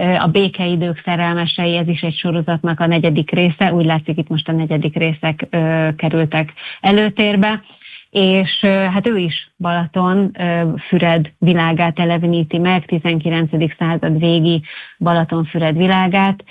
A Békeidők szerelmesei, ez is egy sorozatnak a 4. része, úgy látszik itt most a 4. részek kerültek előtérbe, és hát ő is Balaton-Füred világát eleveníti meg, 19. század végi Balaton-Füred világát,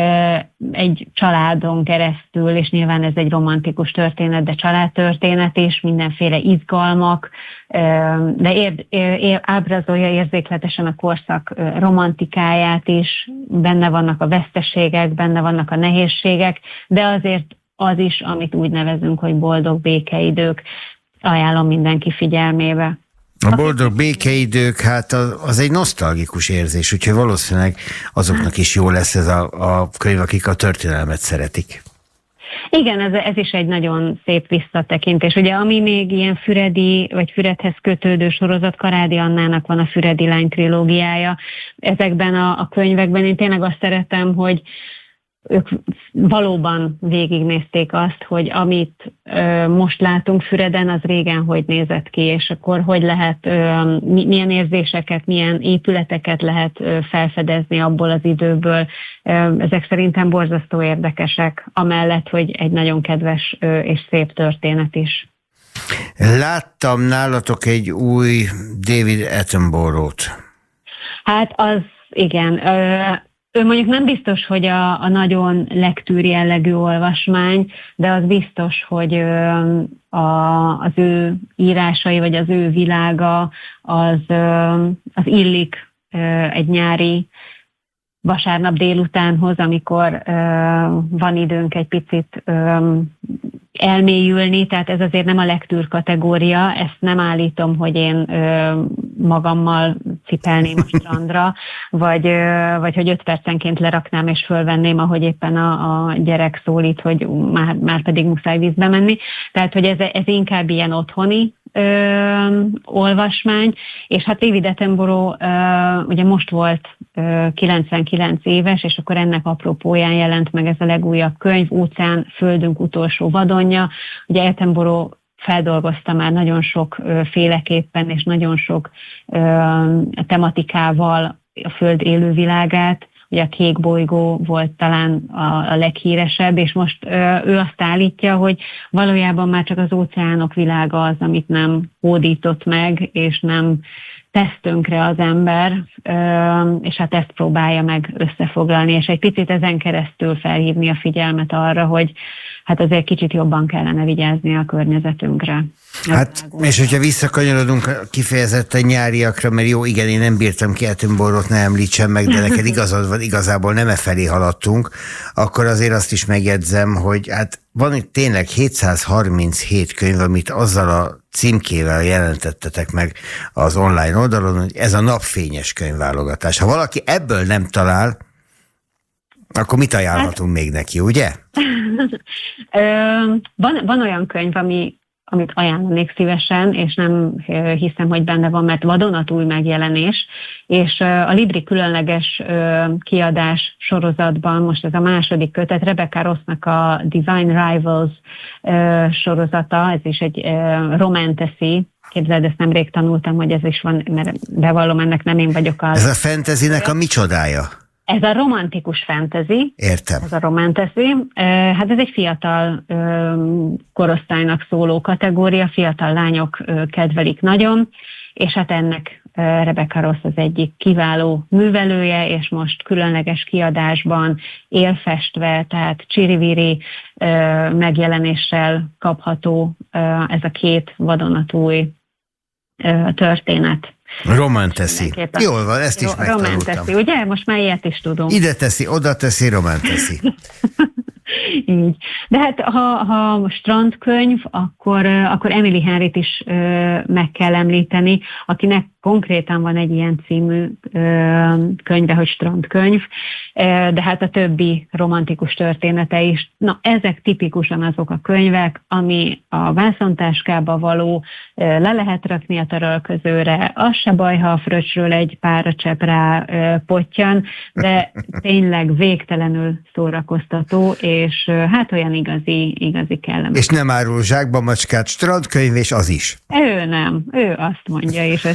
egy családon keresztül, és nyilván ez egy romantikus történet, de családtörténet is, mindenféle izgalmak, de ábrázolja érzékletesen a korszak romantikáját is, benne vannak a veszteségek, benne vannak a nehézségek, de azért az is, amit úgy nevezünk, hogy boldog békeidők. Ajánlom mindenki figyelmébe. A boldog békeidők, hát az egy nosztalgikus érzés, úgyhogy valószínűleg azoknak is jó lesz ez a könyv, akik a történelmet szeretik. Igen, ez is egy nagyon szép visszatekintés. Ugye ami még ilyen füredi, vagy Füredhez kötődő sorozat, Karádi Annának van a Füredi lány trilógiája. Ezekben a könyvekben én tényleg azt szeretem, hogy ők valóban végignézték azt, hogy amit most látunk Füreden, az régen hogy nézett ki, és akkor hogy lehet, milyen érzéseket, milyen épületeket lehet felfedezni abból az időből. Ezek szerintem borzasztó érdekesek, amellett, hogy egy nagyon kedves és szép történet is. Láttam nálatok egy új David Attenborough-t. Hát az igen. Ő mondjuk nem biztos, hogy a nagyon lektűr jellegű olvasmány, de az biztos, hogy az ő írásai, vagy az ő világa az illik egy nyári vasárnap délutánhoz, amikor van időnk egy picit elmélyülni, tehát ez azért nem a lektűr kategória, ezt nem állítom, hogy én magammal cipelném a strandra, vagy hogy 5 percenként leraknám és fölvenném, ahogy éppen a gyerek szólít, hogy már pedig muszáj vízbe menni. Tehát, hogy ez inkább ilyen otthoni olvasmány, és hát David Attenborough ugye most volt 99 éves, és akkor ennek apropóján jelent meg ez a legújabb könyv, Óceán földünk utolsó vadonja. Ugye Attenborough feldolgozta már nagyon sok féleképpen, és nagyon sok tematikával a Föld élővilágát. Ugye a Kék bolygó volt talán a leghíresebb, és most ő azt állítja, hogy valójában már csak az óceánok világa az, amit nem hódított meg, és nem tesz tönkre az ember, és hát ezt próbálja meg összefoglalni, és egy picit ezen keresztül felhívni a figyelmet arra, hogy hát azért kicsit jobban kellene vigyázni a környezetünkre. Hát, és hogyha visszakanyarodunk kifejezetten nyáriakra, mert jó, igen, én nem bírtam ki Attenborough-t, ne említsem meg, de neked igazad van, igazából nem felé haladtunk, akkor azért azt is megjegyzem, hogy hát van itt tényleg 737 könyv, amit azzal a címkével jelentettetek meg az online oldalon, hogy ez a napfényes könyvválogatás. Ha valaki ebből nem talál, akkor mit ajánlhatunk még neki, ugye? Van olyan könyv, amit ajánlanék szívesen, és nem hiszem, hogy benne van, mert vadonatúj megjelenés, és a Libri különleges kiadás sorozatban, most ez a második kötet, Rebecca Rossnak a Divine Rivals sorozata, ez is egy romantasy, képzeld, ezt nemrég tanultam, hogy ez is van, mert bevallom, ennek nem én vagyok Ez a fantasynek a micsodája? Ez a romantikus fantasy. Értem. Ez a romantasy. Hát ez egy fiatal korosztálynak szóló kategória, fiatal lányok kedvelik nagyon, és hát ennek Rebecca Ross az egyik kiváló művelője, és most különleges kiadásban élfestve, tehát csiriviri megjelenéssel kapható ez a 2 vadonatúj történet. Romantasy. Jól van, ezt is megtanultam. Romantasy, ugye? Most már ilyet is tudom. Ide teszi, oda teszi, romantasy. Így. De hát ha strandkönyv, akkor Emily Henryt is meg kell említeni, akinek konkrétan van egy ilyen című könyve, hogy strandkönyv, de hát a többi romantikus története is. Na, ezek tipikusan azok a könyvek, ami a vászontáskába való, le lehet rakni a taralközőre, az se baj, ha a fröccsről egy páracsepp rá pottyan, de tényleg végtelenül szórakoztató, és hát olyan igazi kellemes. És nem árul zsákba macskát, strandkönyv, és az is. Ő nem, ő azt mondja, és ezt is hozzá.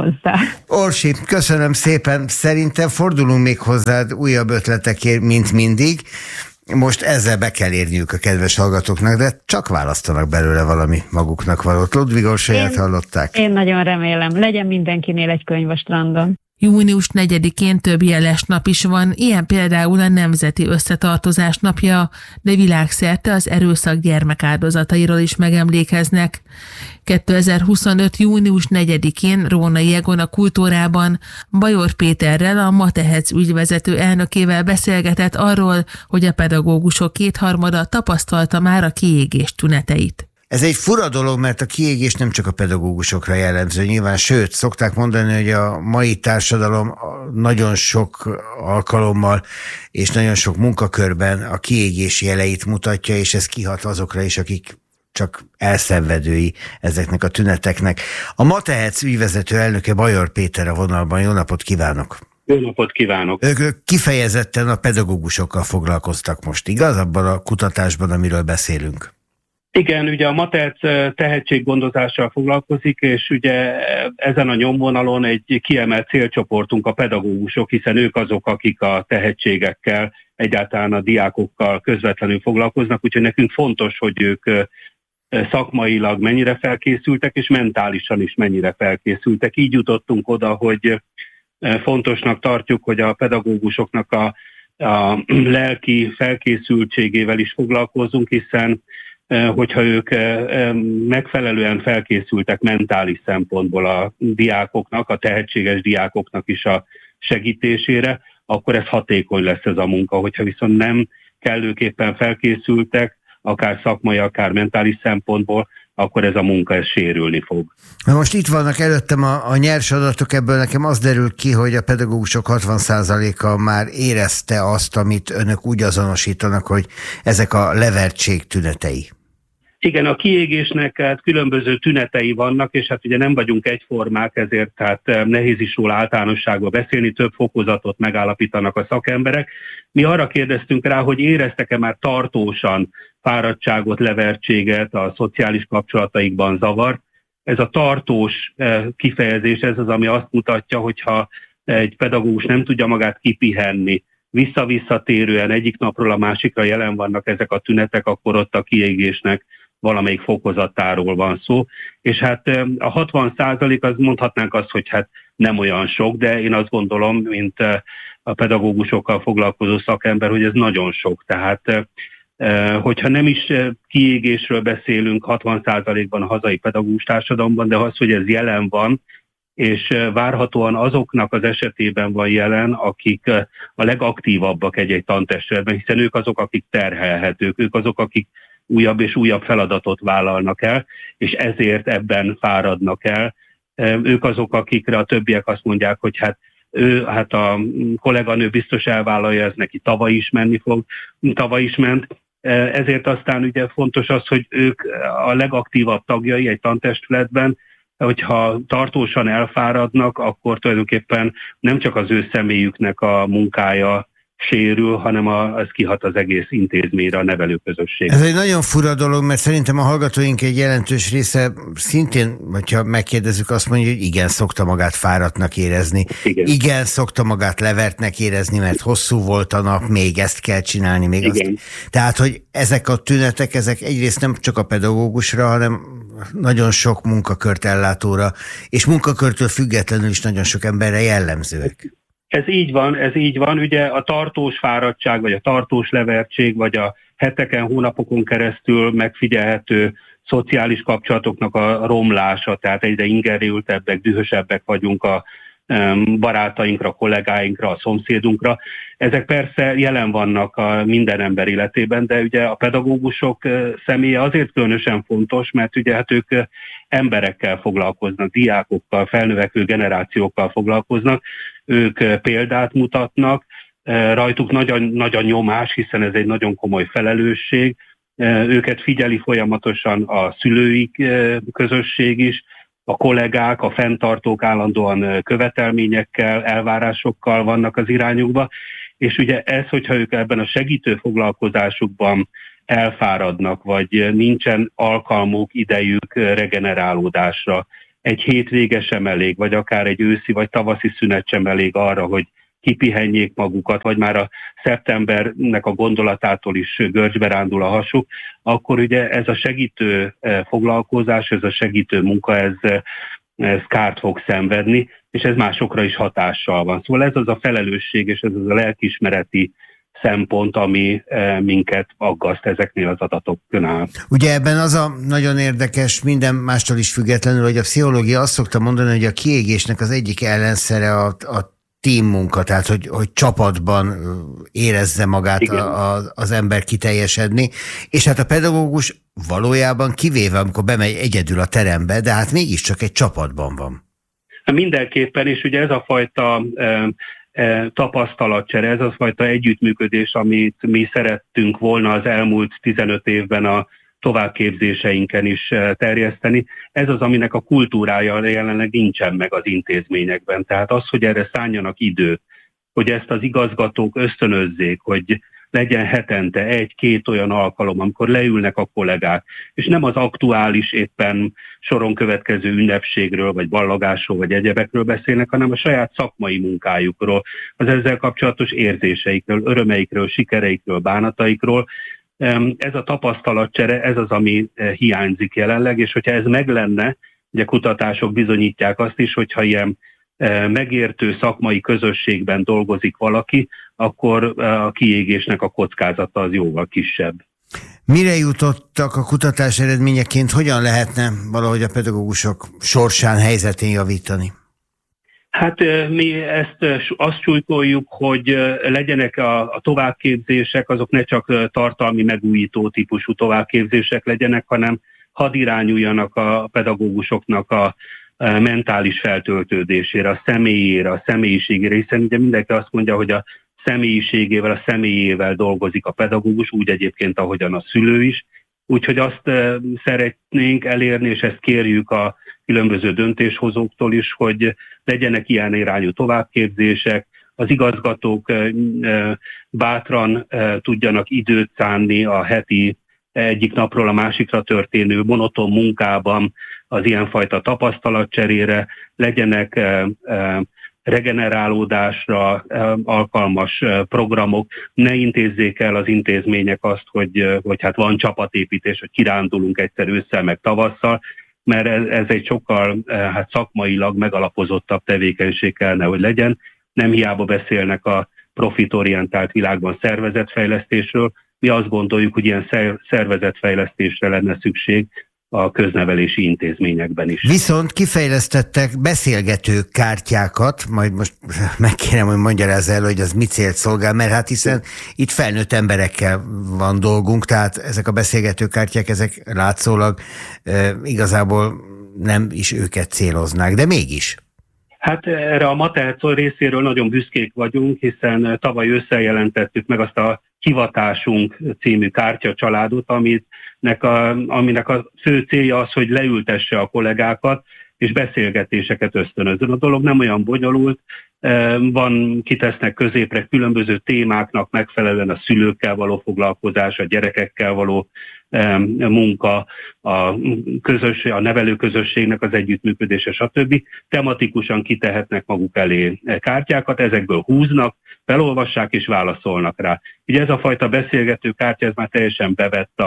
hozzá. Orsi, köszönöm szépen. Szerintem fordulunk még hozzád újabb ötletekért, mint mindig. Most ezzel be kell érniük a kedves hallgatóknak, de csak választanak belőle valami maguknak valót. Ludvig Orsolyát hallották. Én nagyon remélem. Legyen mindenkinél egy könyv a strandon. Június 4-én több jeles nap is van, ilyen például a Nemzeti Összetartozás napja, de világszerte az erőszak gyermekáldozatairól is megemlékeznek. 2025. június 4-én Rónai Egon a Kultúrában Bajor Péterrel, a Matehec ügyvezető elnökével beszélgetett arról, hogy a pedagógusok 2/3 tapasztalta már a kiégés tüneteit. Ez egy fura dolog, mert a kiégés nem csak a pedagógusokra jellemző nyilván, sőt, szokták mondani, hogy a mai társadalom nagyon sok alkalommal és nagyon sok munkakörben a kiégés jeleit mutatja, és ez kihat azokra is, akik csak elszenvedői ezeknek a tüneteknek. A Matehec ügyvezető elnöke Bajor Péter a vonalban. Jó napot kívánok! Jó napot kívánok! Ők kifejezetten a pedagógusokkal foglalkoztak most, igaz? Abban a kutatásban, amiről beszélünk. Igen, ugye a Matehec tehetséggondozással foglalkozik, és ugye ezen a nyomvonalon egy kiemelt célcsoportunk a pedagógusok, hiszen ők azok, akik a tehetségekkel, egyáltalán a diákokkal közvetlenül foglalkoznak, úgyhogy nekünk fontos, hogy ők szakmailag mennyire felkészültek, és mentálisan is mennyire felkészültek. Így jutottunk oda, hogy fontosnak tartjuk, hogy a pedagógusoknak a lelki felkészültségével is foglalkozunk, hiszen hogyha ők megfelelően felkészültek mentális szempontból a diákoknak, a tehetséges diákoknak is a segítésére, akkor ez hatékony lesz ez a munka. Hogyha viszont nem kellőképpen felkészültek, akár szakmai, akár mentális szempontból, akkor ez a munka ez sérülni fog. Na most itt vannak előttem a nyers adatok, ebből nekem az derül ki, hogy a pedagógusok 60%-a már érezte azt, amit önök úgy azonosítanak, hogy ezek a levertség tünetei. Igen, a kiégésnek hát különböző tünetei vannak, és hát ugye nem vagyunk egyformák, ezért tehát nehéz is róla általánosságban beszélni, több fokozatot megállapítanak a szakemberek. Mi arra kérdeztünk rá, hogy éreztek-e már tartósan fáradtságot, levertséget, a szociális kapcsolataikban zavart. Ez a tartós kifejezés, ez az, ami azt mutatja, hogyha egy pedagógus nem tudja magát kipihenni, visszavisszatérően egyik napról a másikra jelen vannak ezek a tünetek, akkor ott a kiégésnek valamelyik fokozatáról van szó. És hát a 60% az mondhatnánk azt, hogy hát nem olyan sok, de én azt gondolom, mint a pedagógusokkal foglalkozó szakember, hogy ez nagyon sok. Tehát hogyha nem is kiégésről beszélünk 60%-ban a hazai pedagógus társadalomban, de az, hogy ez jelen van, és várhatóan azoknak az esetében van jelen, akik a legaktívabbak egy-egy tantestületben, hiszen ők azok, akik terhelhetők, ők azok, akik újabb és újabb feladatot vállalnak el, és ezért ebben fáradnak el. Ők azok, akikre a többiek azt mondják, hogy hát a kolléganő biztos elvállalja, ez neki tavaly is menni fog, tavaly is ment. Ezért aztán ugye fontos az, hogy ők a legaktívabb tagjai egy tantestületben, hogyha tartósan elfáradnak, akkor tulajdonképpen nem csak az ő személyüknek a munkája sérül, hanem ez kihat az egész intézményre, a nevelőközösségre. Ez egy nagyon fura dolog, mert szerintem a hallgatóink egy jelentős része szintén, hogyha megkérdezzük, azt mondja, hogy igen, szokta magát fáradtnak érezni. Igen, szokta magát levertnek érezni, mert hosszú volt a nap, még ezt kell csinálni, még azt. Tehát, hogy ezek a tünetek, ezek egyrészt nem csak a pedagógusra, hanem nagyon sok munkakört ellátóra, és munkakörtől függetlenül is nagyon sok emberre jellemzőek. Ez így van. Ugye a tartós fáradtság, vagy a tartós levertség, vagy a heteken, hónapokon keresztül megfigyelhető szociális kapcsolatoknak a romlása, tehát egyre ingerültebbek, dühösebbek vagyunk a barátainkra, kollégáinkra, a szomszédunkra. Ezek persze jelen vannak a minden ember életében, de ugye a pedagógusok személye azért különösen fontos, mert ugye hát ők emberekkel foglalkoznak, diákokkal, felnövekvő generációkkal foglalkoznak, ők példát mutatnak, rajtuk nagy a nyomás, hiszen ez egy nagyon komoly felelősség, őket figyeli folyamatosan a szülői közösség is, a kollégák, a fenntartók állandóan követelményekkel, elvárásokkal vannak az irányukba, és ugye ez, hogyha ők ebben a segítő foglalkozásukban elfáradnak, vagy nincsen alkalmuk, idejük regenerálódásra, egy hétvége sem elég, vagy akár egy őszi vagy tavaszi szünet sem elég arra, hogy kipihenjék magukat, vagy már a szeptembernek a gondolatától is görcsbe rándul a hasuk, akkor ugye ez a segítő foglalkozás, ez a segítő munka, ez kárt fog szenvedni, és ez másokra is hatással van. Szóval ez az a felelősség, és ez az a lelkiismereti szempont, ami minket aggaszt ezeknél az adatoknál. Ugye ebben az a nagyon érdekes, minden mástól is függetlenül, hogy a pszichológia azt szokta mondani, hogy a kiégésnek az egyik ellenszere a teammunka, tehát hogy csapatban érezze magát az ember kiteljesedni, és hát a pedagógus valójában kivéve, amikor bemegy egyedül a terembe, de hát mégiscsak egy csapatban van. Mindenképpen, és ugye ez a fajta tapasztalatcsere, ez a fajta együttműködés, amit mi szerettünk volna az elmúlt 15 évben a továbbképzéseinken is terjeszteni. Ez az, aminek a kultúrája jelenleg nincsen meg az intézményekben. Tehát az, hogy erre szálljanak időt, hogy ezt az igazgatók ösztönözzék, hogy legyen hetente 1-2 olyan alkalom, amikor leülnek a kollégák, és nem az aktuális éppen soron következő ünnepségről, vagy ballagásról, vagy egyebekről beszélnek, hanem a saját szakmai munkájukról, az ezzel kapcsolatos érzéseikről, örömeikről, sikereikről, bánataikról. Ez a tapasztalatcsere, ez az, ami hiányzik jelenleg, és hogyha ez meg lenne, ugye kutatások bizonyítják azt is, hogyha ilyen megértő szakmai közösségben dolgozik valaki, akkor a kiégésnek a kockázata az jóval kisebb. Mire jutottak a kutatás eredményeként, hogyan lehetne valahogy a pedagógusok sorsán, helyzetén javítani? Hát mi azt súlykoljuk, hogy legyenek a továbbképzések, azok ne csak tartalmi megújító típusú továbbképzések legyenek, hanem hadd irányuljanak a pedagógusoknak a mentális feltöltődésére, a személyére, a személyiségére, hiszen ugye mindenki azt mondja, hogy a személyiségével, a személyével dolgozik a pedagógus, úgy egyébként, ahogyan a szülő is. Úgyhogy azt szeretnénk elérni, és ezt kérjük a különböző döntéshozóktól is, hogy legyenek ilyen irányú továbbképzések, az igazgatók bátran tudjanak időt szánni a heti egyik napról a másikra történő monoton munkában az ilyenfajta tapasztalatcserére, legyenek regenerálódásra alkalmas programok, ne intézzék el az intézmények azt, hogy hát van csapatépítés, hogy kirándulunk egyszer ősszel meg tavasszal, mert ez egy sokkal szakmailag megalapozottabb tevékenység kellene, hogy legyen. Nem hiába beszélnek a profitorientált világban szervezetfejlesztésről, mi azt gondoljuk, hogy ilyen szervezetfejlesztésre lenne szükség a köznevelési intézményekben is. Viszont kifejlesztettek beszélgető kártyákat, majd most megkérem, hogy magyarázz el, hogy az mi célt szolgál, mert hát hiszen itt felnőtt emberekkel van dolgunk, tehát ezek a beszélgető kártyák, ezek látszólag igazából nem is őket céloznák, de mégis. Hát erre a Matehetsz részéről nagyon büszkék vagyunk, hiszen tavaly ősszel jelentettük meg azt a Hivatásunk című kártyacsaládot, aminek a fő célja az, hogy leültesse a kollégákat, és beszélgetéseket ösztönözzön. A dolog nem olyan bonyolult, kitesznek középre különböző témáknak megfelelően a szülőkkel való foglalkozás, a gyerekekkel való munka, a nevelőközösségnek az együttműködése, stb. Tematikusan kitehetnek maguk elé kártyákat, ezekből húznak, felolvassák és válaszolnak rá. Ugye ez a fajta beszélgető kártya, ez már teljesen bevett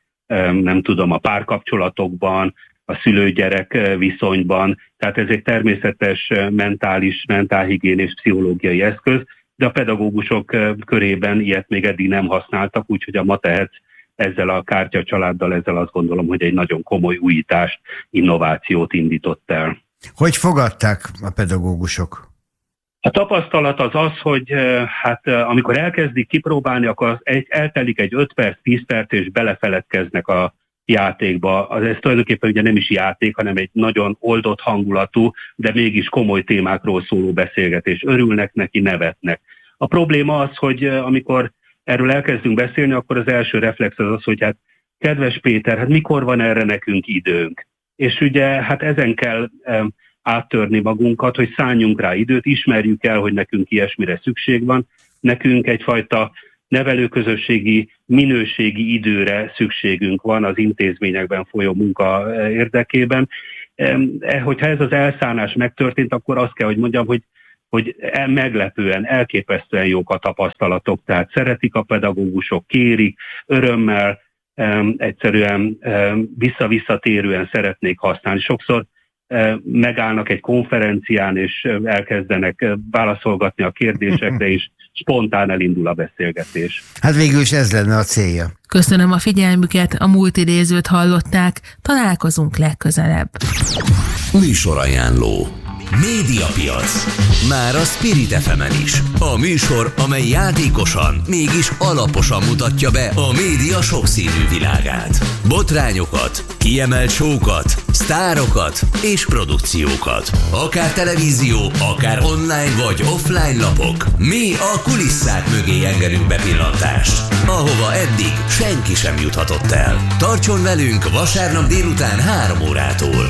a párkapcsolatokban, a szülő-gyerek viszonyban, tehát ez egy természetes mentálhigiénés pszichológiai eszköz, de a pedagógusok körében ilyet még eddig nem használtak, úgyhogy a Matehetsz ezzel a kártyacsaláddal, ezzel azt gondolom, hogy egy nagyon komoly újítást, innovációt indított el. Hogy fogadták a pedagógusok? A tapasztalat az, hogy amikor elkezdik kipróbálni, akkor eltelik egy 5 perc, 10 perc, és belefeledkeznek a játékba. Ez tulajdonképpen ugye nem is játék, hanem egy nagyon oldott hangulatú, de mégis komoly témákról szóló beszélgetés. Örülnek neki, nevetnek. A probléma az, hogy amikor erről elkezdünk beszélni, akkor az első reflex az, hogy hát kedves Péter, hát mikor van erre nekünk időnk? És ugye hát ezen kell áttörni magunkat, hogy szálljunk rá időt, ismerjük el, hogy nekünk ilyesmire szükség van, nekünk egyfajta nevelőközösségi, minőségi időre szükségünk van az intézményekben folyó munka érdekében, hogyha ez az elszánás megtörtént, akkor azt kell, hogy mondjam, hogy meglepően, elképesztően jók a tapasztalatok, tehát szeretik a pedagógusok, kérik, örömmel, egyszerűen visszavisszatérően szeretnék használni. Sokszor megállnak egy konferencián, és elkezdenek válaszolgatni a kérdésekre, és spontán elindul a beszélgetés. Hát végül is ez lenne a célja. Köszönöm a figyelmüket, a múlt idézőt hallották, találkozunk legközelebb. Műsorajánló. Médiapiac. Már a Spirit FM-en is. A műsor, amely játékosan, mégis alaposan mutatja be a média sokszínű világát. Botrányokat, kiemelt show-kat, sztárokat és produkciókat. Akár televízió, akár online vagy offline lapok. Mi a kulisszák mögé engedünk bepillantást, ahova eddig senki sem juthatott el. Tartson velünk vasárnap délután 3 órától.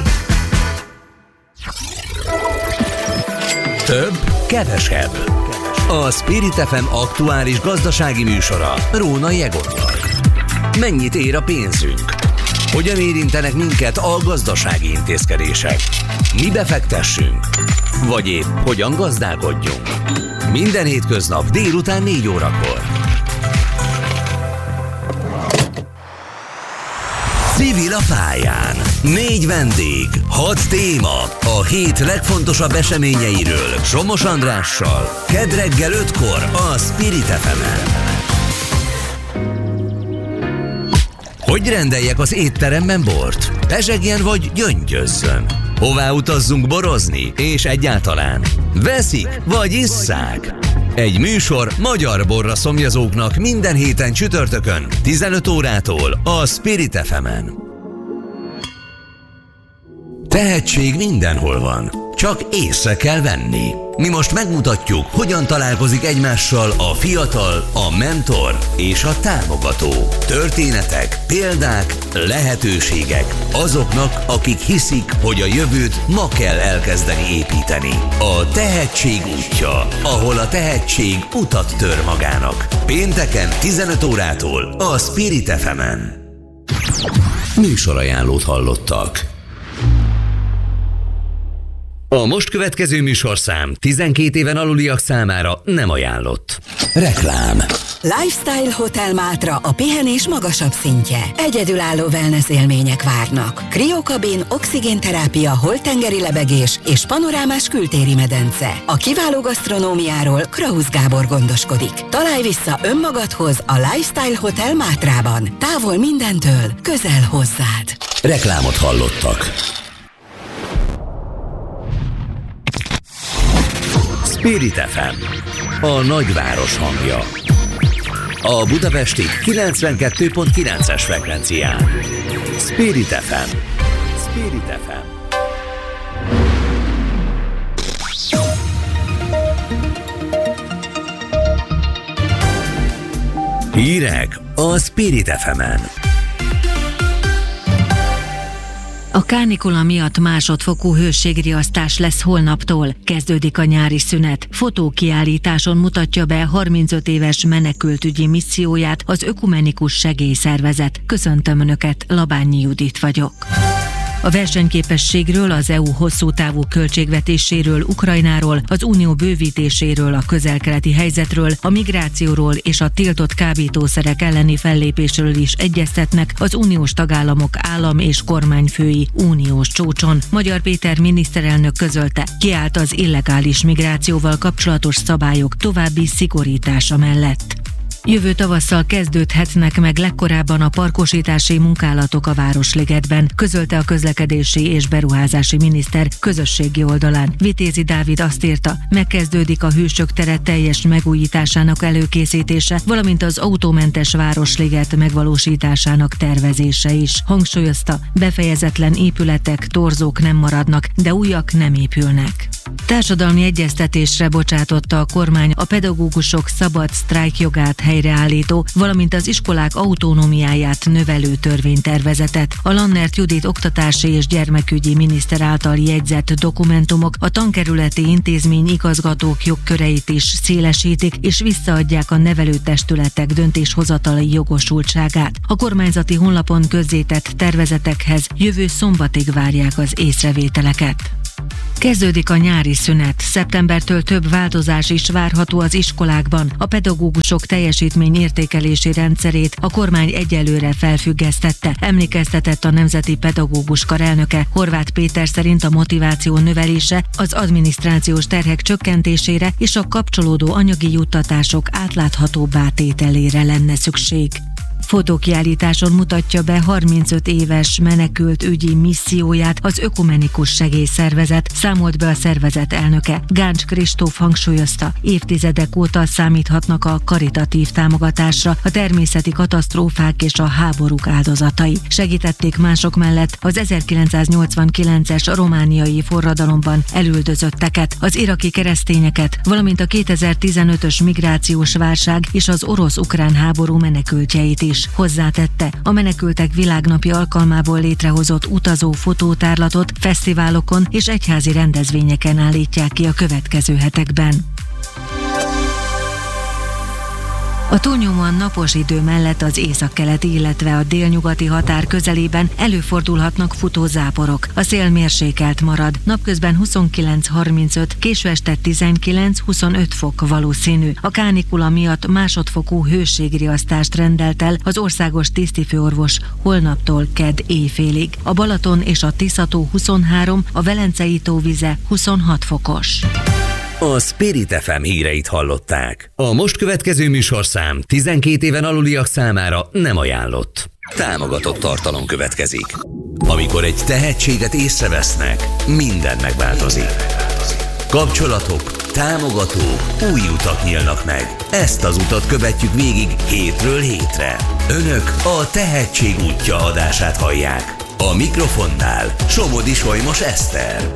Több, kevesebb. A Spirit FM aktuális gazdasági műsora Rónai Egonnal. Mennyit ér a pénzünk? Hogyan érintenek minket a gazdasági intézkedések? Mi befektessünk? Vagy épp hogyan gazdálkodjunk? Minden hétköznap délután 4 órakor. Civil a pályán. 4 vendég, 6 téma. A hét legfontosabb eseményeiről Somos Andrással. Kedd reggel 5-kor a Spirit FM-en. Hogy rendeljek az étteremben bort? Pezsegjen vagy gyöngyözzön? Hová utazzunk borozni? És egyáltalán veszik vagy isszák? Egy műsor magyar borra szomjazóknak minden héten csütörtökön 15 órától a Spirit FM-en. Tehetség mindenhol van, csak észre kell venni. Mi most megmutatjuk, hogyan találkozik egymással a fiatal, a mentor és a támogató. Történetek, példák, lehetőségek azoknak, akik hiszik, hogy a jövőt ma kell elkezdeni építeni. A tehetség útja, ahol a tehetség utat tör magának. Pénteken 15 órától a Spirit FM-en. Műsorajánlót hallottak. A most következő műsorszám 12 éven aluliak számára nem ajánlott. Reklám. Lifestyle Hotel Mátra a pihenés magasabb szintje. Egyedülálló wellness élmények várnak. Kriokabin, oxigénterápia, holtengeri lebegés és panorámás kültéri medence. A kiváló gasztronómiáról Krausz Gábor gondoskodik. Találj vissza önmagadhoz a Lifestyle Hotel Mátrában. Távol mindentől, közel hozzád. Reklámot hallottak. Spirit FM, a nagyváros hangja. A budapesti 92.9-es frekvencián. Spirit FM. Spirit FM. Hírek a Spirit FM-en. A kánikula miatt másodfokú hőségriasztás lesz holnaptól. Kezdődik a nyári szünet. Fotókiállításon mutatja be 35 éves menekültügyi misszióját az Ökumenikus Segélyszervezet. Köszöntöm Önöket, Labányi Judit vagyok. A versenyképességről, az EU hosszú távú költségvetéséről, Ukrajnáról, az unió bővítéséről, a közel-keleti helyzetről, a migrációról és a tiltott kábítószerek elleni fellépésről is egyeztetnek az uniós tagállamok állam- és kormányfői uniós csúcson. Magyar Péter miniszterelnök közölte, kiállt az illegális migrációval kapcsolatos szabályok további szigorítása mellett. Jövő tavasszal kezdődhetnek meg legkorábban a parkosítási munkálatok a Városligetben, közölte a közlekedési és beruházási miniszter közösségi oldalán. Vitézi Dávid azt írta, megkezdődik a Hősök tere teljes megújításának előkészítése, valamint az autómentes Városliget megvalósításának tervezése is. Hangsúlyozta, befejezetlen épületek, torzók nem maradnak, de újak nem épülnek. Társadalmi egyeztetésre bocsátotta a kormány a pedagógusok szabad sztrájkjogát helyreállító, valamint az iskolák autonómiáját növelő törvénytervezetet. A Lannert Judit oktatási és gyermekügyi miniszter által jegyzett dokumentumok a tankerületi intézmény igazgatók jogköreit is szélesítik, és visszaadják a nevelőtestületek döntéshozatali jogosultságát. A kormányzati honlapon közzétett tervezetekhez jövő szombatig várják az észrevételeket. Kezdődik a nyári szünet. Szeptembertől több változás is várható az iskolákban. A pedagógusok teljesítményértékelési rendszerét a kormány egyelőre felfüggesztette. Emlékeztetett a Nemzeti Pedagógus Kar elnöke. Horváth Péter szerint a motiváció növelése, az adminisztrációs terhek csökkentésére és a kapcsolódó anyagi juttatások átláthatóbbá tételére lenne szükség. Fotókiállításon mutatja be 35 éves menekült ügyi misszióját az Ökumenikus Segélyszervezet, számolt be a szervezet elnöke. Gáncs Kristóf hangsúlyozta, évtizedek óta számíthatnak a karitatív támogatásra a természeti katasztrófák és a háborúk áldozatai. Segítették mások mellett az 1989-es romániai forradalomban elüldözötteket, az iraki keresztényeket, valamint a 2015-ös migrációs válság és az orosz-ukrán háború menekültjeit is. Hozzátette, a Menekültek Világnapja alkalmából létrehozott utazó fotótárlatot fesztiválokon és egyházi rendezvényeken állítják ki a következő hetekben. A túlnyomóan napos idő mellett az északkeleti, illetve a délnyugati határ közelében előfordulhatnak futózáporok. A szél mérsékelt marad, napközben 29-35, késő este 19-25 fok valószínű. A kánikula miatt másodfokú hőségriasztást rendelt el az országos tisztifőorvos holnaptól kedd éjfélig. A Balaton és a Tisza-tó 23, a Velencei tó vize 26 fokos. A Spirit FM híreit hallották. A most következő műsorszám 12 éven aluliak számára nem ajánlott. Támogatott tartalom következik. Amikor egy tehetséget észrevesznek, minden megváltozik. Kapcsolatok, támogatók, új utak nyílnak meg. Ezt az utat követjük végig hétről hétre. Önök a Tehetség útja adását hallják. A mikrofonnál Somodi Solymos Eszter.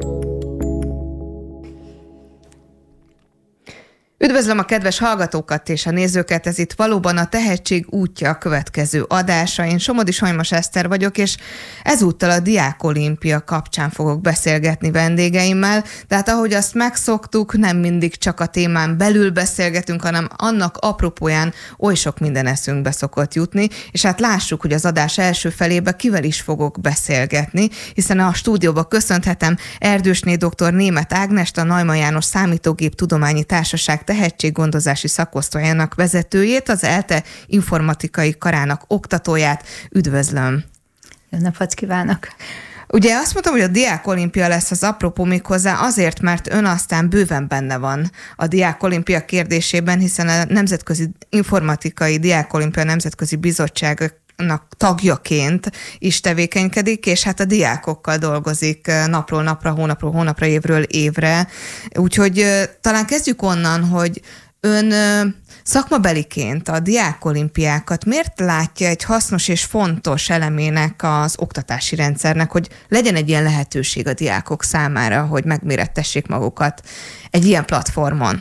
Üdvözlöm a kedves hallgatókat és a nézőket, ez itt valóban a Tehetség útja a következő adása. Én Somodi Solymos Eszter vagyok, és ezúttal a Diák Olimpia kapcsán fogok beszélgetni vendégeimmel, de hát ahogy azt megszoktuk, nem mindig csak a témán belül beszélgetünk, hanem annak apropóján oly sok minden eszünkbe szokott jutni, és hát lássuk, hogy az adás első felébe kivel is fogok beszélgetni, hiszen a stúdióba köszönhetem Erdősné dr. Németh Ágnest, a Neumann János Számítógép Tudományi Társaság tehetséggondozási szakosztályának vezetőjét, az ELTE informatikai karának oktatóját. Üdvözlöm! Jó napot kívánok! Ugye azt mondtam, hogy a Diák Olimpia lesz az apropó, méghozzá azért, mert ön aztán bőven benne van a Diák Olimpia kérdésében, hiszen a Nemzetközi Informatikai Diák Olimpia Nemzetközi Bizottság tagjaként is tevékenykedik, és hát a diákokkal dolgozik napról napra, hónapról hónapra, évről évre. Úgyhogy talán kezdjük onnan, hogy ön szakmabeliként a diákolimpiákat miért látja egy hasznos és fontos elemének az oktatási rendszernek, hogy legyen egy ilyen lehetőség a diákok számára, hogy megmérettessék magukat egy ilyen platformon?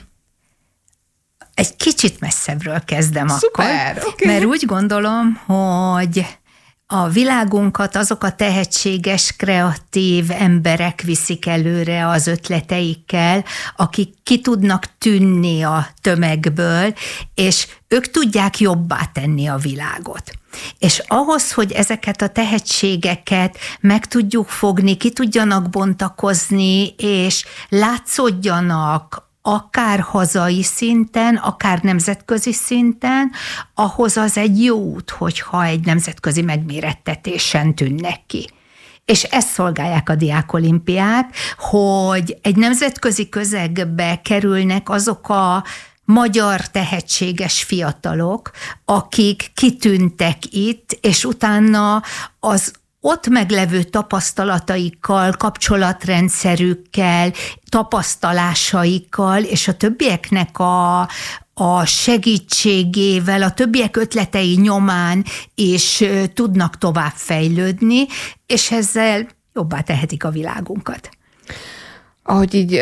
Egy kicsit messzebbről kezdem. Szuper, akkor, okay. Mert úgy gondolom, hogy a világunkat azok a tehetséges, kreatív emberek viszik előre az ötleteikkel, akik ki tudnak tűnni a tömegből, és ők tudják jobbá tenni a világot. És ahhoz, hogy ezeket a tehetségeket meg tudjuk fogni, ki tudjanak bontakozni, és látszódjanak akár hazai szinten, akár nemzetközi szinten, ahhoz az egy jó út, hogyha egy nemzetközi megmérettetésen tűnnek ki. És ezt szolgálják a diákolimpiák, hogy egy nemzetközi közegbe kerülnek azok a magyar tehetséges fiatalok, akik kitűntek itt, és utána az ott meglevő tapasztalataikkal, kapcsolatrendszerükkel, tapasztalásaikkal, és a többieknek a segítségével, a többiek ötletei nyomán is tudnak tovább fejlődni, és ezzel jobbá tehetik a világunkat. Ahogy így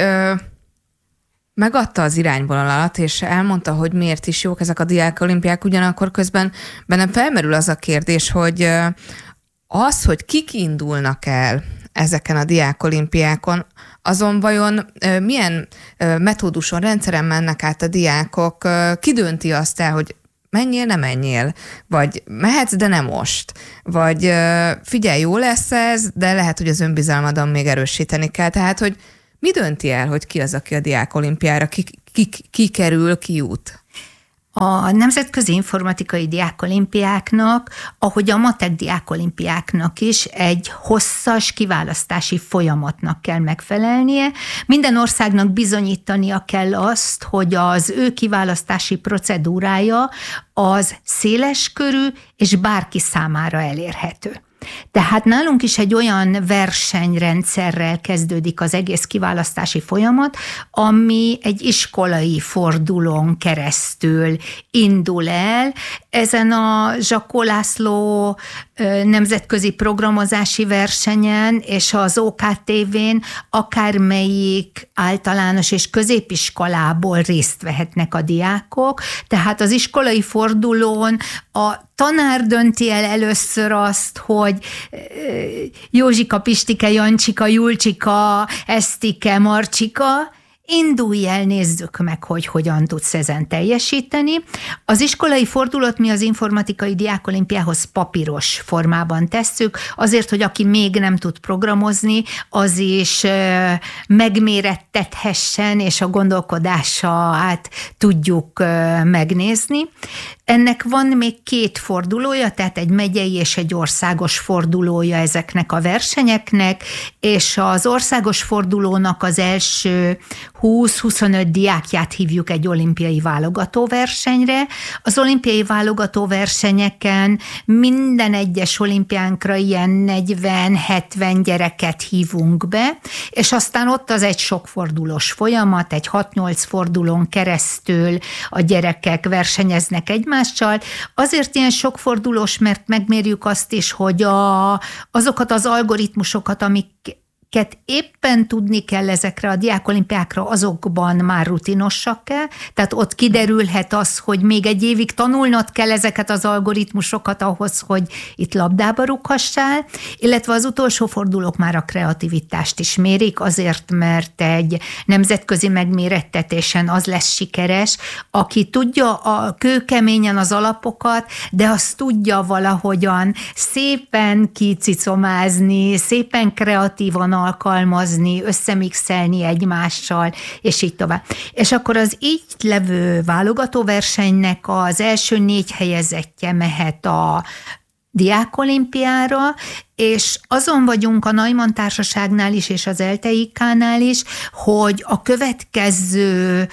megadta az irányvonalat, és elmondta, hogy miért is jók ezek a diákolimpiák, ugyanakkor közben bennem felmerül az a kérdés, hogy az, hogy kik indulnak el ezeken a diákolimpiákon, azon vajon milyen metóduson, rendszeren mennek át a diákok, ki dönti azt el, hogy menjél, ne menjél, vagy mehetsz, de nem most, vagy figyelj, jó lesz ez, de lehet, hogy az önbizalmadon még erősíteni kell. Tehát, hogy mi dönti el, hogy ki az, aki a diákolimpiára, ki kerül, ki jut? A nemzetközi informatikai diákolimpiáknak, ahogy a matek diákolimpiáknak is egy hosszas kiválasztási folyamatnak kell megfelelnie. Minden országnak bizonyítania kell azt, hogy az ő kiválasztási procedúrája az széleskörű és bárki számára elérhető. Tehát nálunk is egy olyan versenyrendszerrel kezdődik az egész kiválasztási folyamat, ami egy iskolai fordulón keresztül indul el. Ezen a Zsakó László nemzetközi programozási versenyen és az OKTV-n akármelyik általános és középiskolából részt vehetnek a diákok, tehát az iskolai fordulón a tanár dönti el először azt, hogy Józsika, Pistike, Jancsika, Julcsika, Esztike, Marcsika, indulj el, nézzük meg, hogy hogyan tudsz ezen teljesíteni. Az iskolai fordulót mi az informatikai diákolimpiához papíros formában tesszük, azért, hogy aki még nem tud programozni, az is megmérettethessen, és a gondolkodását tudjuk megnézni. Ennek van még 2 fordulója, tehát egy megyei és egy országos fordulója ezeknek a versenyeknek, és az országos fordulónak az első 20-25 diákját hívjuk egy olimpiai válogatóversenyre. Az olimpiai válogatóversenyeken minden egyes olimpiánkra ilyen 40-70 gyereket hívunk be, és aztán ott az egy sokfordulós folyamat, egy 6-8 fordulón keresztül a gyerekek versenyeznek egymással. Azért ilyen sokfordulós, mert megmérjük azt is, hogy azokat az algoritmusokat, amiket éppen tudni kell ezekre a diákolimpiákra, azokban már rutinosak-e, tehát ott kiderülhet az, hogy még egy évig tanulnod kell ezeket az algoritmusokat ahhoz, hogy itt labdába rúghassál, illetve az utolsó fordulók már a kreativitást is mérik, azért, mert egy nemzetközi megmérettetésen az lesz sikeres, aki tudja kőkeményen az alapokat, de azt tudja valahogyan szépen kicicomázni, szépen kreatívan alkalmazni, összemixelni egymással, és így tovább. És akkor az így levő válogatóversenynek az első 4 helyezettje mehet a diákolimpiára, és azon vagyunk a Neumann Társaságnál is, és az ELTE-IK-nál is, hogy a következő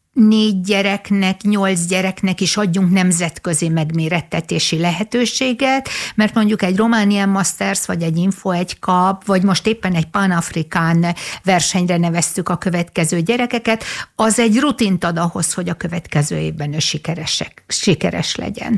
4 gyereknek, 8 gyereknek is adjunk nemzetközi megmérettetési lehetőséget, mert mondjuk egy Romanian Masters, vagy egy Info 1 Cup, vagy most éppen egy Pan-Afrikán versenyre neveztük a következő gyerekeket, az egy rutint ad ahhoz, hogy a következő évben ő sikeres legyen.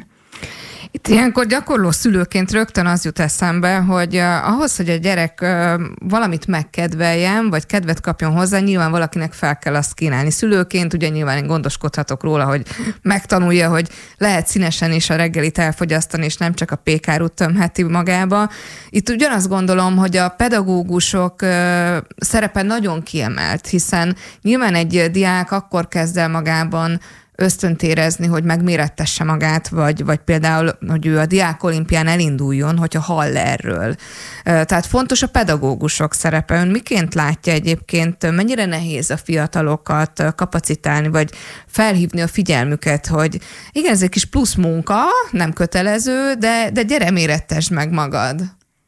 Itt ilyenkor gyakorló szülőként rögtön az jut eszembe, hogy ahhoz, hogy a gyerek valamit megkedveljen, vagy kedvet kapjon hozzá, nyilván valakinek fel kell azt kínálni. Szülőként ugye nyilván én gondoskodhatok róla, hogy megtanulja, hogy lehet színesen is a reggelit elfogyasztani, és nem csak a pékárút tömheti magába. Itt ugyanazt gondolom, hogy a pedagógusok szerepe nagyon kiemelt, hiszen nyilván egy diák akkor kezd el magában ösztönt érezni, hogy megmérettesse magát, vagy például, hogy ő a diákolimpián elinduljon, hogyha hall erről. Tehát fontos a pedagógusok szerepe. Ön miként látja egyébként, mennyire nehéz a fiatalokat kapacitálni, vagy felhívni a figyelmüket, hogy igen, ez egy kis plusz munka, nem kötelező, de gyere, mérettesd meg magad.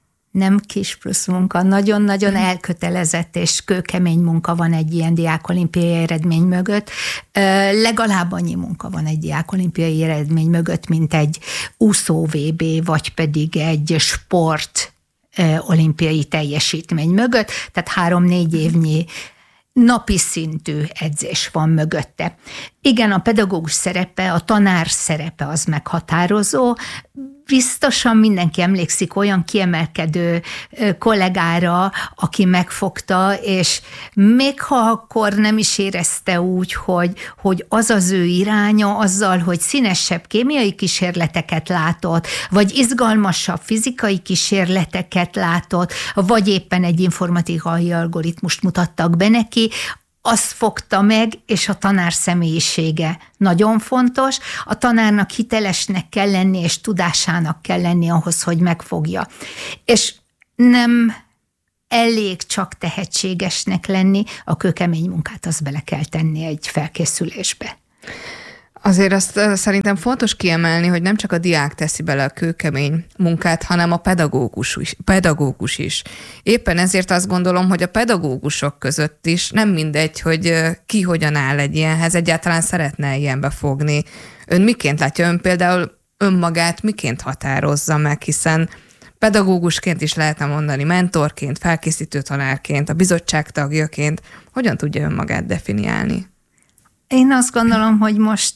Nem kis plusz munka, nagyon-nagyon elkötelezett és kőkemény munka van egy ilyen diákolimpiai eredmény mögött. Legalább annyi munka van egy diákolimpiai eredmény mögött, mint egy úszó VB, vagy pedig egy sport olimpiai teljesítmény mögött, tehát 3-4 évnyi napi szintű edzés van mögötte. Igen, a pedagógus szerepe, a tanár szerepe az meghatározó. biztosan mindenki emlékszik olyan kiemelkedő kollégára, aki megfogta, és még ha akkor nem is érezte úgy, hogy az az ő iránya azzal, hogy színesebb kémiai kísérleteket látott, vagy izgalmasabb fizikai kísérleteket látott, vagy éppen egy informatikai algoritmust mutattak be neki, azt fogta meg, és a tanár személyisége nagyon fontos. A tanárnak hitelesnek kell lenni, és tudásának kell lenni ahhoz, hogy megfogja. És nem elég csak tehetségesnek lenni, a kőkemény munkát azt bele kell tenni egy felkészülésbe. Azért azt szerintem fontos kiemelni, hogy nem csak a diák teszi bele a kőkemény munkát, hanem a pedagógus is. Éppen ezért azt gondolom, hogy a pedagógusok között is nem mindegy, hogy ki hogyan áll egy ilyenhez, egyáltalán szeretne ilyenbe fogni. Ön miként látja, ön például önmagát miként határozza meg, hiszen pedagógusként is lehetne mondani, mentorként, felkészítő tanárként, a bizottság tagjaként. Hogyan tudja önmagát definiálni? Én azt gondolom, hogy most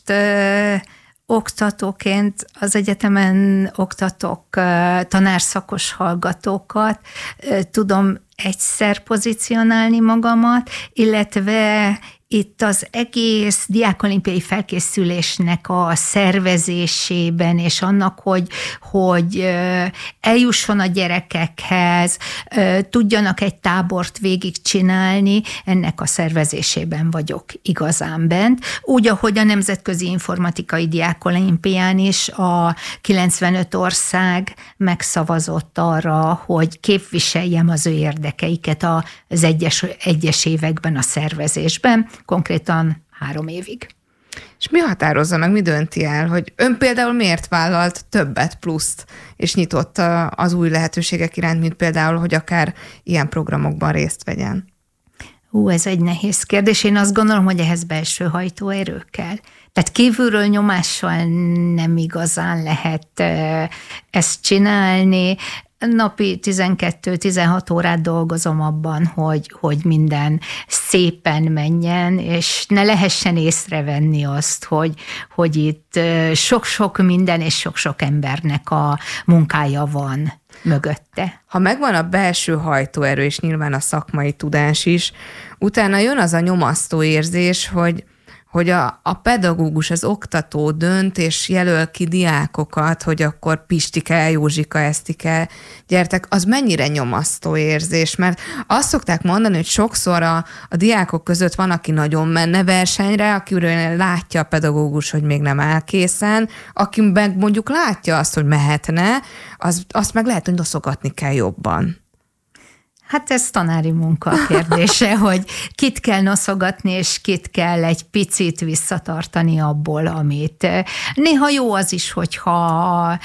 oktatóként az egyetemen oktatok tanárszakos hallgatókat, tudom egyszer pozícionálni magamat, illetve itt az egész diákolimpiai felkészülésnek a szervezésében, és annak, hogy eljusson a gyerekekhez, tudjanak egy tábort végigcsinálni, ennek a szervezésében vagyok igazán bent. Úgy, ahogy a Nemzetközi Informatikai Diákolimpián is a 95 ország megszavazott arra, hogy képviseljem az ő érdekeiket az egyes években a szervezésben, konkrétan 3 évig. És mi határozza meg, mi dönti el, hogy ön például miért vállalt többet pluszt, és nyitott az új lehetőségek iránt, mint például, hogy akár ilyen programokban részt vegyen? Ez egy nehéz kérdés. Én azt gondolom, hogy ehhez belső hajtóerő kell. Tehát kívülről nyomással nem igazán lehet ezt csinálni. Napi 12-16 órát dolgozom abban, hogy minden szépen menjen, és ne lehessen észrevenni azt, hogy itt sok-sok minden és sok-sok embernek a munkája van mögötte. Ha megvan a belső hajtóerő, és nyilván a szakmai tudás is, utána jön az a nyomasztó érzés, hogy a pedagógus, az oktató dönt, és jelöl ki diákokat, hogy akkor Pistike, Józsika, Esztike, gyertek, az mennyire nyomasztó érzés, mert azt szokták mondani, hogy sokszor a diákok között van, aki nagyon menne versenyre, akiről látja a pedagógus, hogy még nem áll készen, aki meg mondjuk látja azt, hogy mehetne, azt meg lehet, hogy noszogatni kell jobban. Hát ez tanári munka kérdése, hogy kit kell noszogatni, és kit kell egy picit visszatartani abból, amit. Néha jó az is, hogyha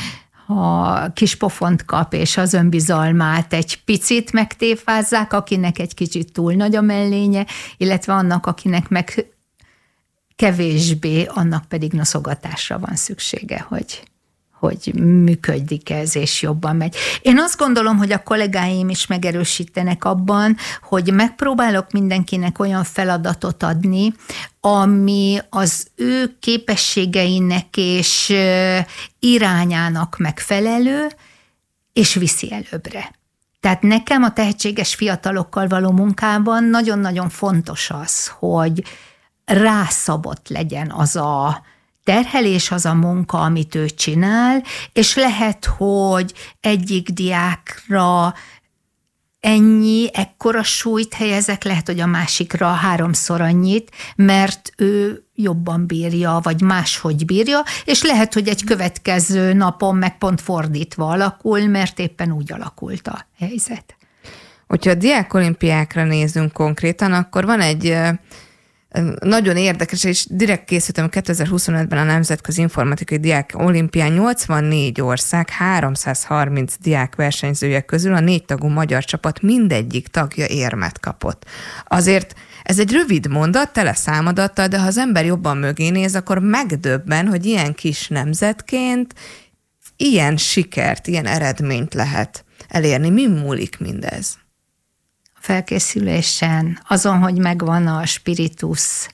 kis pofont kap, és az önbizalmát egy picit megtépázzák, akinek egy kicsit túl nagy a mellénye, illetve annak, akinek meg kevésbé, annak pedig noszogatásra van szüksége, hogy működik ez, és jobban megy. Én azt gondolom, hogy a kollégáim is megerősítenek abban, hogy megpróbálok mindenkinek olyan feladatot adni, ami az ő képességeinek és irányának megfelelő, és viszi előbbre. Tehát nekem a tehetséges fiatalokkal való munkában nagyon-nagyon fontos az, hogy rászabott legyen az a terhelés, az a munka, amit ő csinál, és lehet, hogy egyik diákra ekkora súlyt helyezek, lehet, hogy a másikra 3-szor annyit, mert ő jobban bírja, vagy máshogy bírja, és lehet, hogy egy következő napon meg pont fordítva alakul, mert éppen úgy alakult a helyzet. Hogyha a diákolimpiákra nézünk konkrétan, akkor van egy nagyon érdekes, és direkt készültem 2025-ben a Nemzetközi Informatikai Diák Olimpián 84 ország, 330 diák versenyzője közül a 4 tagú magyar csapat mindegyik tagja érmet kapott. Azért ez egy rövid mondat, tele számadattal, de ha az ember jobban mögé néz, akkor megdöbben, hogy ilyen kis nemzetként ilyen sikert, ilyen eredményt lehet elérni. Mi múlik mindez? felkészülésen, azon, hogy megvan a spiritus,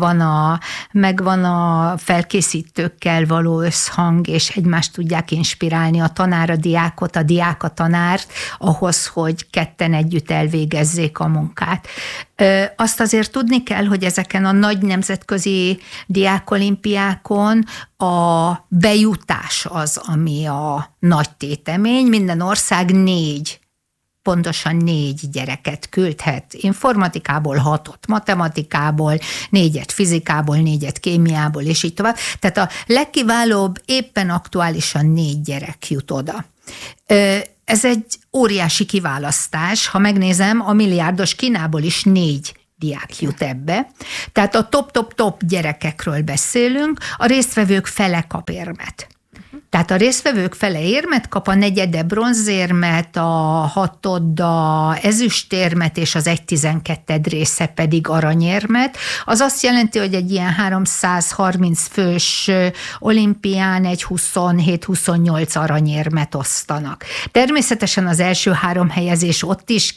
megvan a felkészítőkkel való összhang, és egymást tudják inspirálni, a tanár a diákot, a diák a tanárt, ahhoz, hogy ketten együtt elvégezzék a munkát. Azt azért tudni kell, hogy ezeken a nagy nemzetközi diákolimpiákon a bejutás az, ami a nagy tétemény. Minden ország pontosan 4 gyereket küldhet informatikából, 6-ot matematikából, 4-et fizikából, 4-et kémiából, és így tovább. Tehát a legkiválóbb éppen aktuálisan 4 gyerek jut oda. Ez egy óriási kiválasztás, ha megnézem, a milliárdos Kínából is 4 diák jut ebbe. Tehát a top gyerekekről beszélünk, a résztvevők fele kap érmet. Tehát a résztvevők fele érmet kap, a negyede bronzérmet, a hatoda ezüstérmet, és az 1/12 része pedig aranyérmet. Az azt jelenti, hogy egy ilyen 330 fős olimpián egy 27-28 aranyérmet osztanak. Természetesen az első 3 helyezés ott is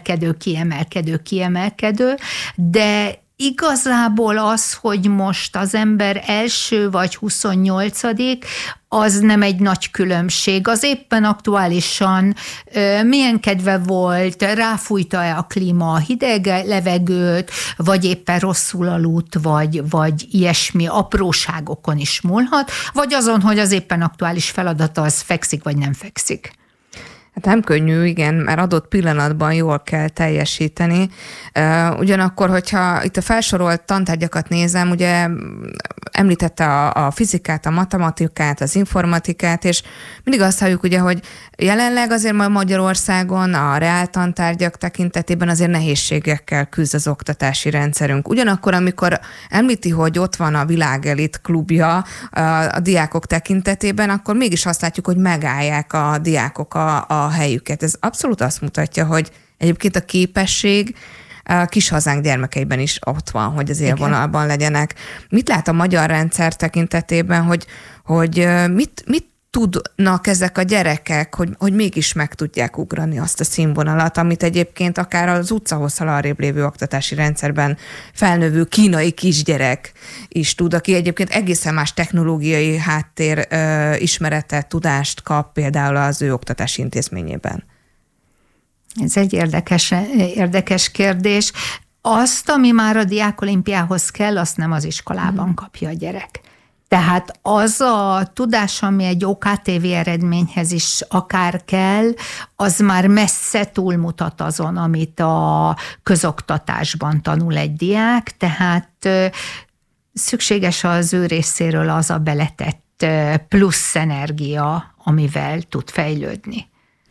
kiemelkedő, de igazából az, hogy most az ember első vagy 28, az nem egy nagy különbség. Az éppen aktuálisan milyen kedve volt, ráfújta-e a klíma a hideg levegőt, vagy éppen rosszul aludt, vagy ilyesmi apróságokon is múlhat, vagy azon, hogy az éppen aktuális feladata az fekszik, vagy nem fekszik. Hát nem könnyű, igen, mert adott pillanatban jól kell teljesíteni. Ugyanakkor, hogyha itt a felsorolt tantárgyakat nézem, ugye említette a fizikát, a matematikát, az informatikát, és mindig azt halljuk, ugye, hogy jelenleg azért majd Magyarországon a reáltantárgyak tekintetében azért nehézségekkel küzd az oktatási rendszerünk. Ugyanakkor, amikor említi, hogy ott van a világelit klubja a diákok tekintetében, akkor mégis azt látjuk, hogy megállják a diákok a helyüket. Ez abszolút azt mutatja, hogy egyébként a képesség a kis hazánk gyermekeiben is ott van, hogy az élvonalban legyenek. Mit lát a magyar rendszer tekintetében, hogy mit tudnak ezek a gyerekek, hogy mégis meg tudják ugrani azt a színvonalat, amit egyébként akár az utcahosszal arrébb lévő oktatási rendszerben felnövő kínai kisgyerek is tud, aki egyébként egészen más technológiai háttér ismeretet, tudást kap például az ő oktatási intézményében. Ez egy érdekes kérdés. Azt, ami már a diákolimpiához kell, azt nem az iskolában kapja a gyerek. Tehát az a tudás, ami egy OKTV eredményhez is akár kell, az már messze túlmutat azon, amit a közoktatásban tanul egy diák, tehát szükséges az ő részéről az a beletett plusz energia, amivel tud fejlődni.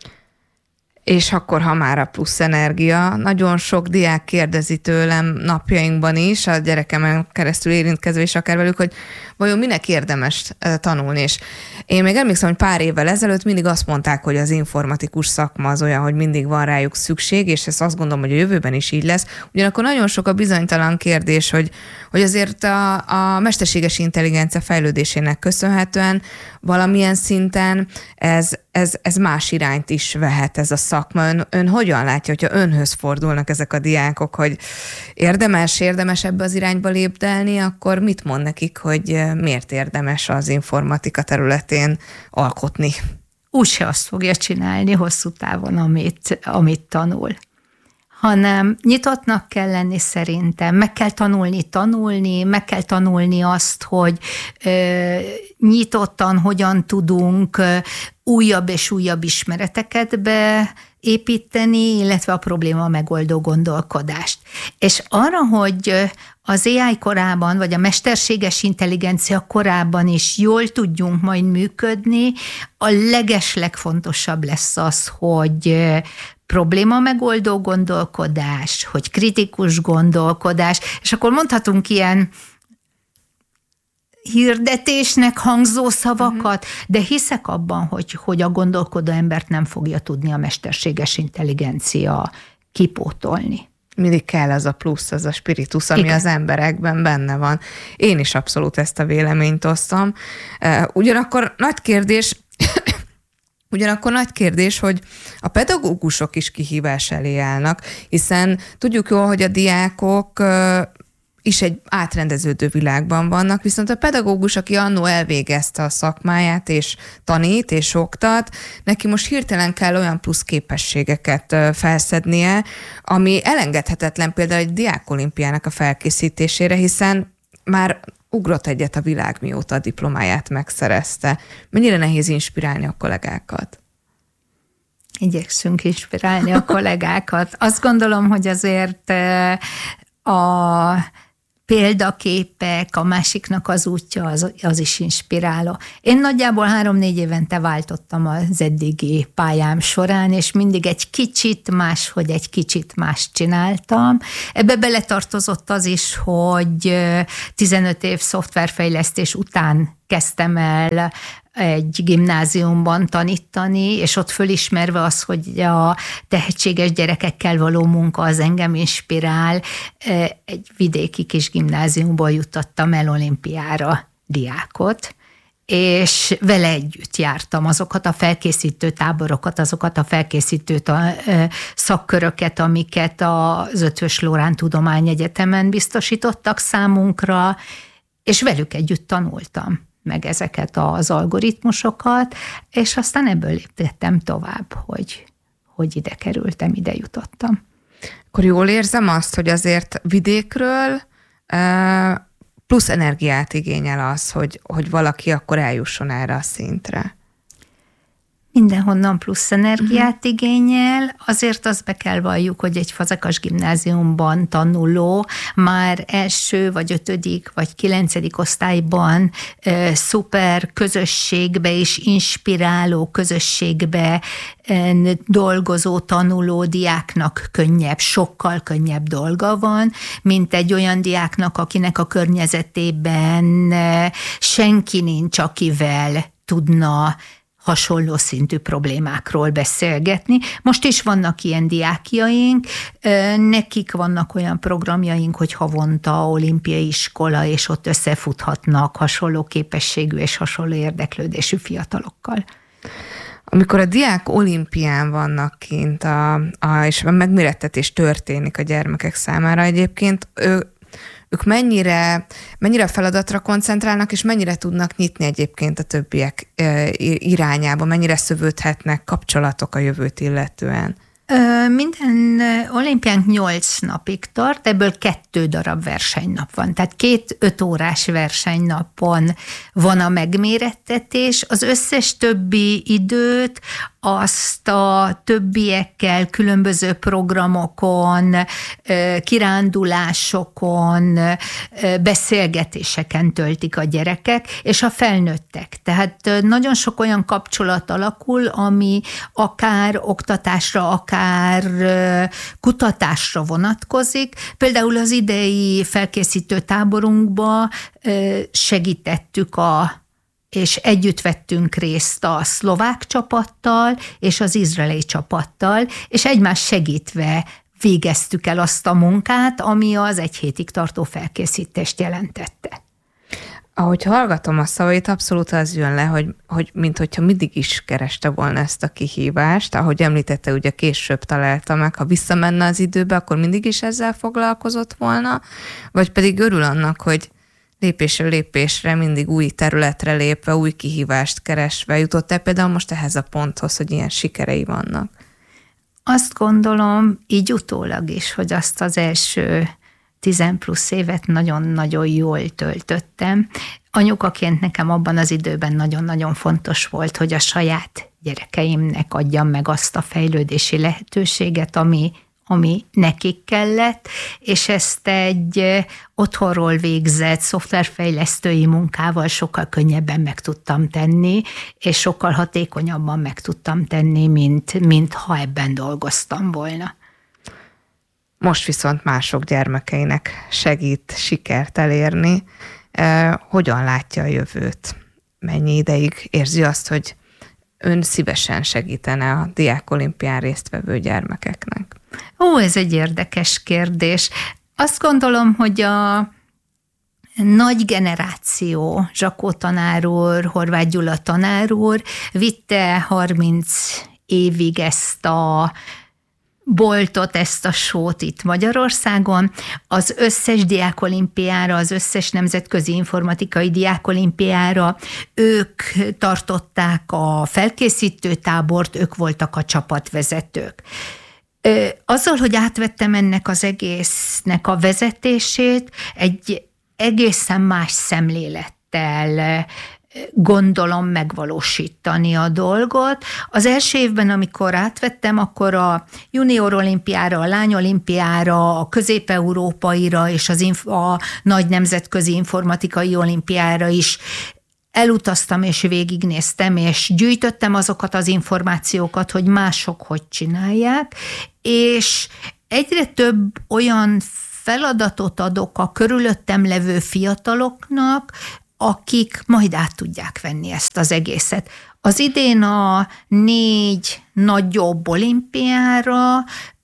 És akkor, ha már a plusz energia, nagyon sok diák kérdezi tőlem napjainkban is, a gyerekemen keresztül érintkezve is akár velük, hogy vajon minek érdemes tanulni. És én még emlékszem, hogy pár évvel ezelőtt mindig azt mondták, hogy az informatikus szakma az olyan, hogy mindig van rájuk szükség, és ezt azt gondolom, hogy a jövőben is így lesz. Ugyanakkor nagyon sok a bizonytalan kérdés, hogy azért a mesterséges intelligencia fejlődésének köszönhetően valamilyen szinten ez más irányt is vehet ez a szakma. Ön hogyan látja, hogyha önhöz fordulnak ezek a diákok, hogy érdemes ebbe az irányba lépdelni, akkor mit mond nekik, hogy miért érdemes az informatika területén alkotni? Úgyse azt fogja csinálni hosszú távon, amit tanul. Hanem nyitottnak kell lenni szerintem, meg kell tanulni, meg kell tanulni azt, hogy nyitottan hogyan tudunk újabb és újabb ismereteket beépíteni, illetve a probléma megoldó gondolkodást. És arra, hogy az AI korában, vagy a mesterséges intelligencia korában is jól tudjunk majd működni, a legfontosabb lesz az, hogy probléma megoldó gondolkodás, hogy kritikus gondolkodás, és akkor mondhatunk ilyen hirdetésnek hangzó szavakat, de hiszek abban, hogy a gondolkodó embert nem fogja tudni a mesterséges intelligencia kipótolni. Mindig kell az a plusz, az a spiritus, ami az emberekben benne van. Én is abszolút ezt a véleményt osztom. Ugyanakkor nagy kérdés, Ugyanakkor nagy kérdés, hogy a pedagógusok is kihívás elé állnak, hiszen tudjuk jól, hogy a diákok is egy átrendeződő világban vannak, viszont a pedagógus, aki annó elvégezte a szakmáját, és tanít, és oktat, neki most hirtelen kell olyan plusz képességeket felszednie, ami elengedhetetlen például egy diákolimpiának a felkészítésére, hiszen már ugrott egyet a világ, mióta a diplomáját megszerezte. Mennyire nehéz inspirálni a kollégákat? Igyekszünk inspirálni a kollégákat. Azt gondolom, hogy azért a példaképek, a másiknak az útja, az is inspiráló. Én nagyjából 3-4 évente váltottam az eddigi pályám során, és mindig egy kicsit más csináltam. Ebbe beletartozott az is, hogy 15 év szoftverfejlesztés után kezdtem el egy gimnáziumban tanítani, és ott fölismerve az, hogy a tehetséges gyerekekkel való munka az engem inspirál, egy vidéki kis gimnáziumból juttattam el olimpiára diákot, és vele együtt jártam azokat a felkészítő táborokat, azokat a felkészítő szakköröket, amiket az Eötvös Loránd Tudományegyetemen biztosítottak számunkra, és velük együtt tanultam meg ezeket az algoritmusokat, és aztán ebből léptettem tovább, hogy ide kerültem, ide jutottam. Akkor jól érzem azt, hogy azért vidékről plusz energiát igényel az, hogy valaki akkor eljusson erre a szintre. Mindenhonnan plusz energiát igényel, azért azt be kell valljuk, hogy egy Fazekas gimnáziumban tanuló már 1., vagy 5., vagy 9. osztályban szuper közösségbe és inspiráló közösségbe dolgozó, tanuló diáknak sokkal könnyebb dolga van, mint egy olyan diáknak, akinek a környezetében senki nincs, akivel tudna hasonló szintű problémákról beszélgetni. Most is vannak ilyen diákjaink, nekik vannak olyan programjaink, hogy havonta olimpiai iskola, és ott összefuthatnak hasonló képességű és hasonló érdeklődésű fiatalokkal. Amikor a diák olimpián vannak kint, és a megmérettetés történik a gyermekek számára, egyébként ők mennyire a feladatra koncentrálnak, és mennyire tudnak nyitni egyébként a többiek irányába, mennyire szövődhetnek kapcsolatok a jövőt illetően? Minden olimpiánk 8 napig tart, ebből 2 darab versenynap van. Tehát 2 5 órás versenynapon van a megmérettetés. Az összes többi időt azt a többiekkel különböző programokon, kirándulásokon, beszélgetéseken töltik a gyerekek, és a felnőttek. Tehát nagyon sok olyan kapcsolat alakul, ami akár oktatásra, akár kutatásra vonatkozik. Például az idei felkészítő táborunkba segítettük és együtt vettünk részt a szlovák csapattal és az izraeli csapattal, és egymás segítve végeztük el azt a munkát, ami az 1 hétig tartó felkészítést jelentette. Ahogy hallgatom a szavait, abszolút az jön le, hogy minthogyha mindig is kereste volna ezt a kihívást, ahogy említette, ugye később találta meg, ha visszamenne az időbe, akkor mindig is ezzel foglalkozott volna, vagy pedig örül annak, hogy lépésről lépésre, mindig új területre lépve, új kihívást keresve jutott-e például most ehhez a ponthoz, hogy ilyen sikerei vannak? Azt gondolom, így utólag is, hogy azt az első 10+ évet nagyon-nagyon jól töltöttem. Anyukaként nekem abban az időben nagyon-nagyon fontos volt, hogy a saját gyerekeimnek adjam meg azt a fejlődési lehetőséget, ami nekik kellett, és ezt egy otthonról végzett szoftverfejlesztői munkával sokkal könnyebben meg tudtam tenni, és sokkal hatékonyabban meg tudtam tenni, mint ha ebben dolgoztam volna. Most viszont mások gyermekeinek segít sikert elérni. Hogyan látja a jövőt? Mennyi ideig érzi azt, hogy ön szívesen segítene a diákolimpián résztvevő gyermekeknek? Ez egy érdekes kérdés. Azt gondolom, hogy nagy generáció, Zsakó tanár úr, Horváth Gyula tanár úr vitte 30 évig ezt a boltot, ezt a sót itt Magyarországon. Az összes diákolimpiára, az összes nemzetközi informatikai diákolimpiára ők tartották a felkészítő tábort, ők voltak a csapatvezetők. Azzal, hogy átvettem ennek az egésznek a vezetését, egy egészen más szemlélettel gondolom megvalósítani a dolgot. Az első évben, amikor átvettem, akkor a junior olimpiára, a lányolimpiára, a közép-európaira és a nagy nemzetközi informatikai olimpiára is elutaztam és végignéztem, és gyűjtöttem azokat az információkat, hogy mások hogy csinálják, és egyre több olyan feladatot adok a körülöttem levő fiataloknak, akik majd át tudják venni ezt az egészet. Az idén a 4 nagyobb olimpiára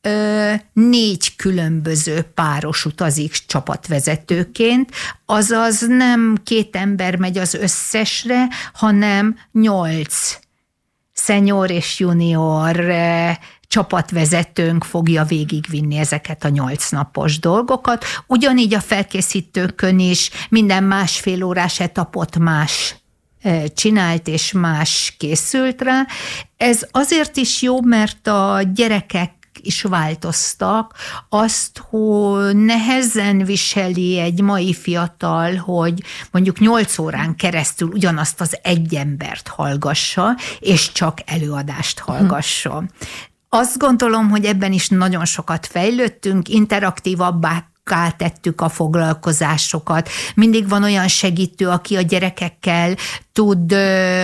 4 különböző páros utazik csapatvezetőként, azaz nem 2 ember megy az összesre, hanem 8 senior és junior csapatvezetőnk fogja végigvinni ezeket a 8 napos dolgokat. Ugyanígy a felkészítőkön is minden másfél órás etapot más csinált és más készült rá. Ez azért is jó, mert a gyerekek is változtak, azt, hogy nehezen viseli egy mai fiatal, hogy mondjuk 8 órán keresztül ugyanazt az egy embert hallgassa, és csak előadást hallgassa. Azt gondolom, hogy ebben is nagyon sokat fejlődtünk, interaktívabbá tettük a foglalkozásokat. Mindig van olyan segítő, aki a gyerekekkel tud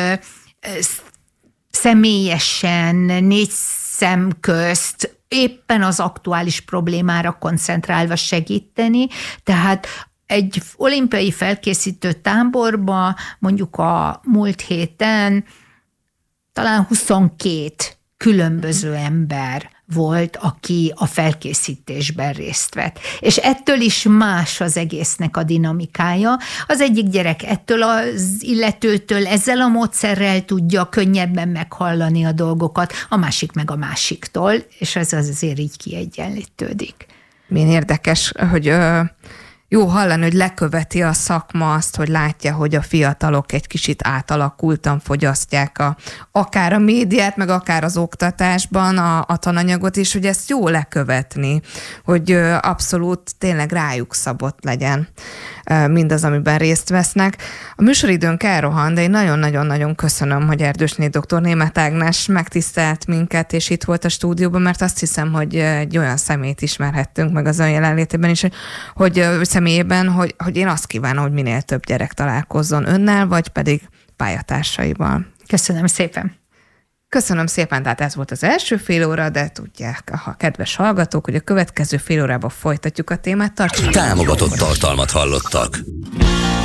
személyesen 4 szem közt éppen az aktuális problémára koncentrálva segíteni, tehát egy olimpiai felkészítő táborba mondjuk a múlt héten talán 22 különböző ember volt, aki a felkészítésben részt vett. És ettől is más az egésznek a dinamikája. Az egyik gyerek ettől az illetőtől ezzel a módszerrel tudja könnyebben meghallani a dolgokat, a másik meg a másiktól, és ez azért így kiegyenlítődik. Milyen érdekes, hogy jó hallani, hogy leköveti a szakma azt, hogy látja, hogy a fiatalok egy kicsit átalakultan fogyasztják akár a médiát, meg akár az oktatásban a tananyagot is, hogy ezt jó lekövetni, hogy abszolút tényleg rájuk szabott legyen mindaz, amiben részt vesznek. A műsoridőnk elrohan, de én nagyon-nagyon-nagyon köszönöm, hogy Erdősné dr. Németh Ágnes megtisztelt minket, és itt volt a stúdióban, mert azt hiszem, hogy egy olyan személyt ismerhettünk meg az ön jelenlétében is, hogy személyében, hogy én azt kívánom, hogy minél több gyerek találkozzon önnel, vagy pedig pályatársaival. Köszönöm szépen. Köszönöm szépen, tehát ez volt az első fél óra, de tudják a kedves hallgatók, hogy a következő fél órában folytatjuk a témát. Támogatott tartalmat hallottak.